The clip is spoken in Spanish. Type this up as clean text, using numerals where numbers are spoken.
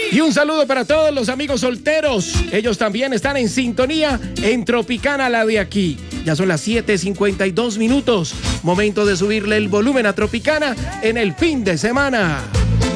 Y un saludo para todos los amigos solteros. Ellos también están en sintonía en Tropicana, la de aquí. Ya son las 7:52 minutos. Momento de subirle el volumen a Tropicana en el fin de semana.